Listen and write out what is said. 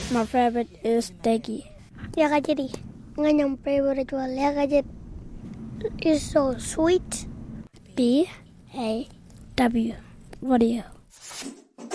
My favorite is Deggy. Ya jadi. Nganyang favorite wala ya is so sweet. BAW. Rodeo.